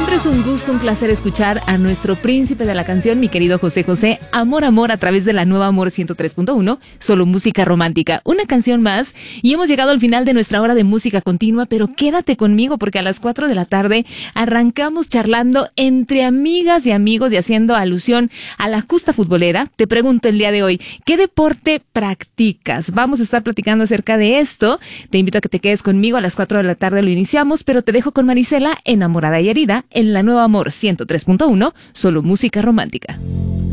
siempre es un gusto, un placer escuchar a nuestro príncipe de la canción, mi querido José José. Amor, amor, a través de la nueva Amor 103.1, solo música romántica. Una canción más y hemos llegado al final de nuestra hora de música continua, pero quédate conmigo porque a las 4 de la tarde arrancamos charlando entre amigas y amigos y haciendo alusión a la justa futbolera. Te pregunto el día de hoy, ¿qué deporte practicas? Vamos a estar platicando acerca de esto. Te invito a que te quedes conmigo, a las 4 de la tarde lo iniciamos, pero te dejo con Marisela, enamorada y herida, en la nueva Amor 103.1, solo música romántica.